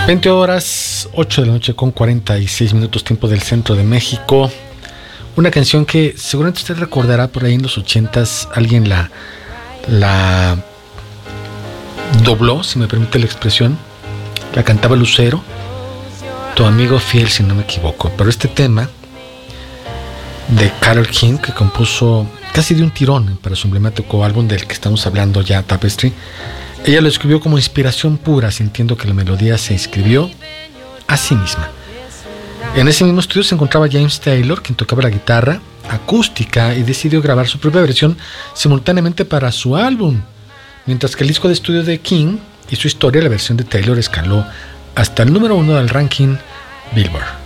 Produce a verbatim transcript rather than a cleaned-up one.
veinte horas, ocho de la noche con cuarenta y seis minutos, tiempo del centro de México. Una canción que seguramente usted recordará por ahí en los ochentas. Alguien la, la dobló, si me permite la expresión. La cantaba Lucero, Tu amigo fiel, si no me equivoco. Pero este tema de Carole King, que compuso casi de un tirón para su emblemático álbum del que estamos hablando ya, Tapestry, ella lo escribió como inspiración pura, sintiendo que la melodía se escribió a sí misma. En ese mismo estudio se encontraba James Taylor, quien tocaba la guitarra acústica y decidió grabar su propia versión simultáneamente para su álbum. Mientras que el disco de estudio de King y su historia, la versión de Taylor escaló hasta el número uno del ranking Billboard.